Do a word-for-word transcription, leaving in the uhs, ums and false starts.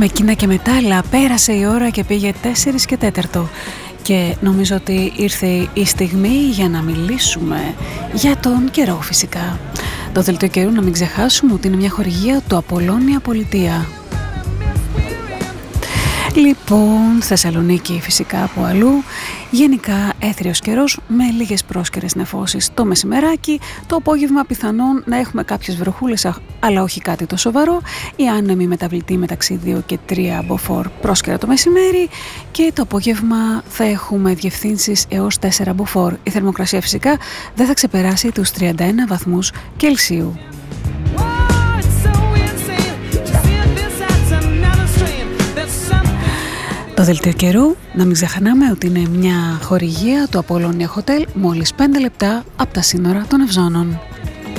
Με κοινά και μετάλλα πέρασε η ώρα και πήγε τέσσερις και τέταρτο και νομίζω ότι ήρθε η στιγμή για να μιλήσουμε για τον καιρό φυσικά. Το δελτίο καιρού, να μην ξεχάσουμε ότι είναι μια χορηγία του Απολλώνια Πολιτεία. Λοιπόν, Θεσσαλονίκη φυσικά από αλλού, γενικά έθριος καιρός με λίγες πρόσκαιρες νεφώσεις το μεσημεράκι, το απόγευμα πιθανόν να έχουμε κάποιες βροχούλες αλλά όχι κάτι το σοβαρό, η άνεμη μεταβλητή μεταξύ δύο και τρία μποφόρ πρόσκαιρα το μεσημέρι και το απόγευμα θα έχουμε διευθύνσεις έως τέσσερα μποφόρ. Η θερμοκρασία φυσικά δεν θα ξεπεράσει τους τριάντα ένα βαθμούς Κελσίου. Το δελτίο καιρού, να μην ξεχνάμε ότι είναι μια χορηγία του Απόλλωνια Hotel μόλις πέντε λεπτά από τα σύνορα των Ευζώνων.